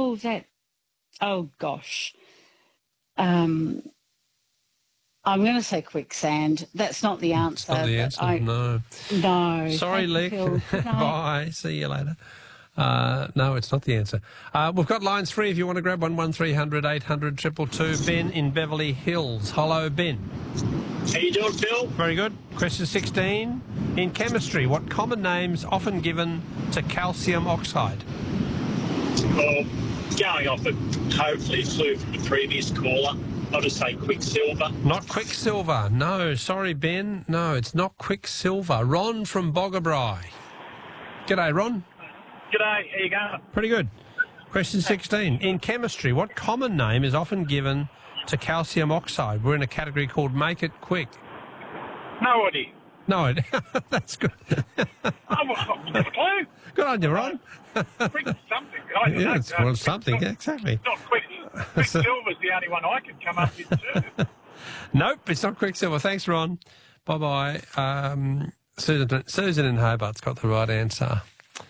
Oh, gosh. I'm going to say quicksand. That's not the answer. It's not the answer, no. No. Sorry, Lick. Bye. See you later. No, it's not the answer. We've got lines free if you want to grab one, 1300 800 222. Ben in Beverly Hills. Hello, Ben. How you doing, Phil? Very good. Question 16. In chemistry, what common name's often given to calcium oxide? Well, going off a hopefully flew from the previous caller, I'll just say quicksilver. Not quicksilver. No, sorry, Ben. No, it's not quicksilver. Ron from Boggabri. G'day, Ron. G'day, how you going? Pretty good. Question 16. In chemistry, what common name is often given to calcium oxide? We're in a category called Make It Quick. No idea. No idea. That's good. I've got a clue. Good on you, Ron. Quick something. I don't know. Well, something, exactly. It's not quicksilver's the only one I can come up with too. Nope, it's not quicksilver. Thanks, Ron. Bye-bye. Susan in Hobart's got the right answer.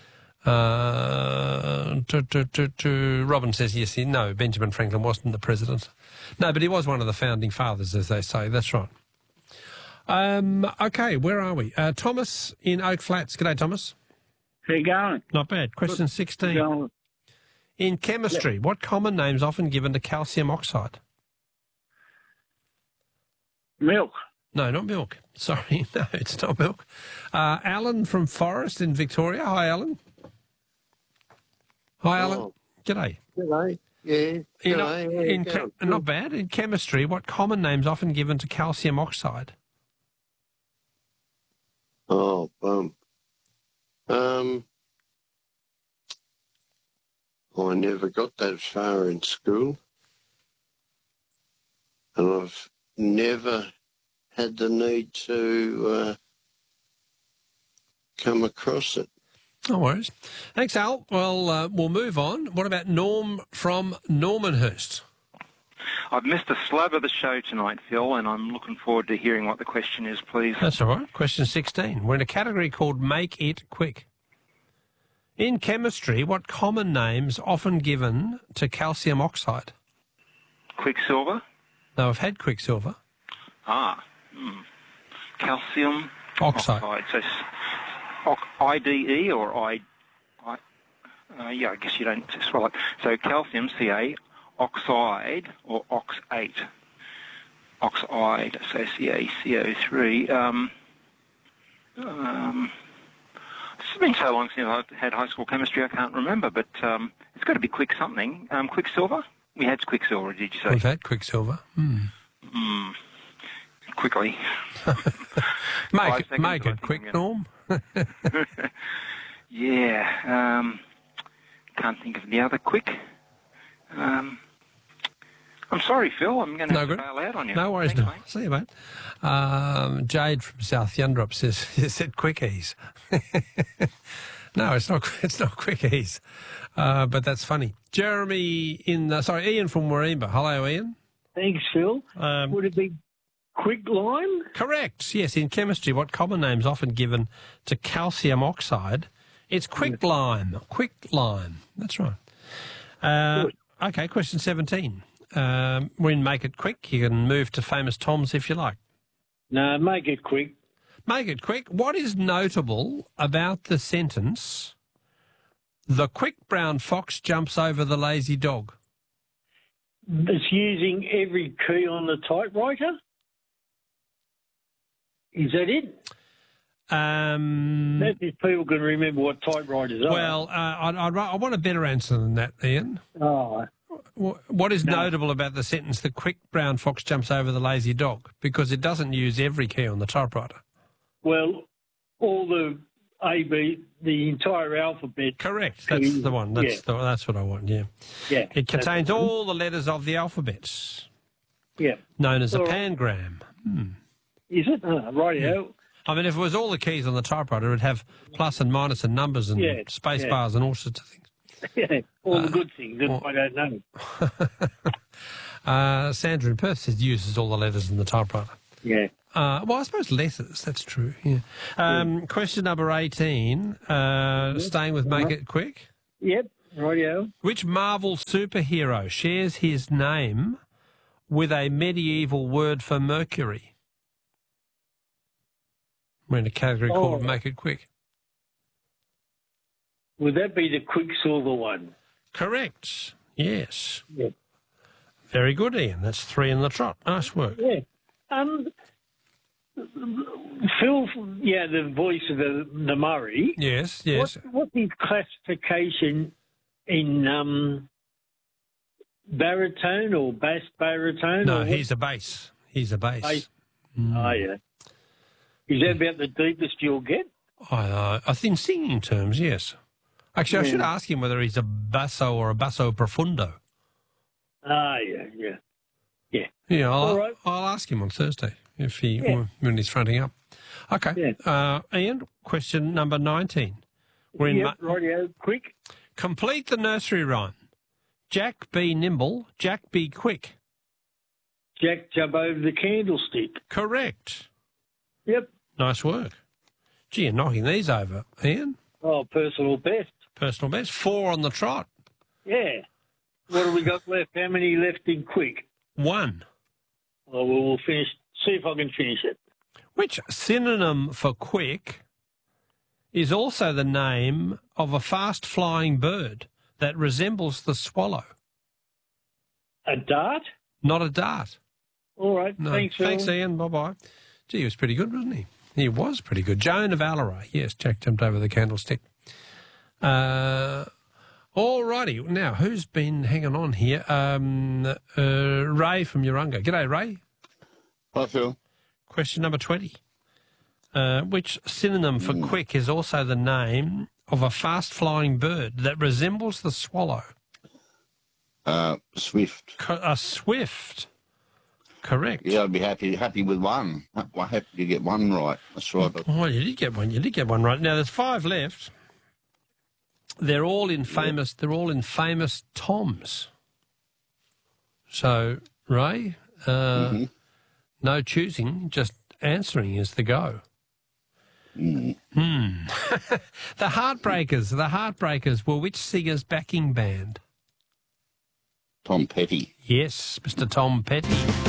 Robin says yes. No, Benjamin Franklin wasn't the president. No, but he was one of the founding fathers, as they say. That's right. Okay, where are we? Thomas in Oak Flats. G'day, Thomas. How you going? Not bad. Question 16. In chemistry, what common name is often given to calcium oxide? Milk. No, not milk. Sorry, no, it's not milk. Alan from Forest in Victoria. Hi, Alan. Hi, Alan. G'day. G'day. Yeah. G'day. Not bad. In chemistry, what common name is often given to calcium oxide? Oh, bump. I never got that far in school, and I've never had the need to come across it. No worries. Thanks, Al. Well, we'll move on. What about Norm from Normanhurst? I've missed a slab of the show tonight, Phil, and I'm looking forward to hearing what the question is, please. That's all right. Question 16. We're in a category called Make It Quick. In chemistry, what common name's often given to calcium oxide? Quicksilver? No, I've had quicksilver. Calcium oxide. So IDE or I guess you don't spell it. So calcium, Ca, oxide or oxate. Oxide, so CaCO3. It's been so long since I've had high school chemistry, I can't remember, but it's got to be quick something. Quicksilver? We had quicksilver, did you say? We've had quicksilver. Quickly. Make it quick, Norm. Yeah. Can't think of the other quick. I'm sorry, Phil. I'm going to have to bail out on you. No worries. Thanks, mate. See you, mate. Jade from South Yundrup said quickies. No, it's not quickies. But that's funny. Jeremy Ian from Warringah. Hello, Ian. Thanks, Phil. Would it be quicklime? Correct. Yes, in chemistry, what common name is often given to calcium oxide? It's quicklime. Quicklime. That's right. Okay, question 17. We're in Make It Quick. You can move to Famous Tom's if you like. No, make it quick. Make it quick. What is notable about the sentence, the quick brown fox jumps over the lazy dog? It's using every key on the typewriter? Is that it? That if people can remember what typewriters are. Well, I want a better answer than that, Ian. Oh. What is notable about the sentence, the quick brown fox jumps over the lazy dog? Because it doesn't use every key on the typewriter. Well, all the the entire alphabet. Correct. That's the one. That's what I want, yeah. Yeah. It contains all the letters of the alphabet. Yeah. Known as a pangram. Is it? Rightio. Yeah. I mean, if it was all the keys on the typewriter, it would have plus and minus and numbers and space bars and all sorts of things. Yeah, all the good things that I don't know. Sandra in Perth says uses all the letters in the typewriter. Yeah. Well, I suppose letters, that's true, yeah. Question number 18, staying with Make It Quick. Yep. rightio. Which Marvel superhero shares his name with a medieval word for Mercury? We're in a category called Make It Quick. Would that be the Quicksilver one? Correct. Yes. Yeah. Very good, Ian. That's 3 in the trot. Nice work. Yeah. Phil, the voice of the Murray. Yes. What's his classification in baritone or bass baritone? No, he's a bass. He's a bass. Bass. Oh, yeah. Is that about the deepest you'll get? I think singing terms, yes. Actually, I should ask him whether he's a basso or a basso profundo. Ah, yeah. Yeah, All right. I'll ask him on Thursday when he's fronting up. Okay. Yeah. Ian, question number 19. We're in rightio, quick. Complete the nursery rhyme. Jack be nimble, Jack be quick. Jack jump over the candlestick. Correct. Yep. Nice work. Gee, you're knocking these over, Ian. Oh, personal best. Personal best. 4 on the trot. Yeah. What have we got left? How many left in quick? 1. Well, we'll finish. See if I can finish it. Which synonym for quick is also the name of a fast-flying bird that resembles the swallow? A dart? Not a dart. All right. No. Thanks, Phil. Thanks, Ian. Bye-bye. Gee, he was pretty good, wasn't he? He was pretty good. Joan of Alleray. Yes, Jack jumped over the candlestick. All righty. Now, who's been hanging on here? Ray from Urunga. G'day, Ray. Hi, Phil. Question number 20. Which synonym for quick is also the name of a fast-flying bird that resembles the swallow? Swift. A swift. Correct. Yeah, I'd be happy with one. I'm happy to get one right. That's right. Oh, you did get one. You did get one right. Now there's 5 left. They're all in famous. They're all in famous toms. So, Ray, no choosing, just answering is the go. The Heartbreakers. The Heartbreakers were which singer's backing band? Tom Petty. Yes, Mr. Tom Petty.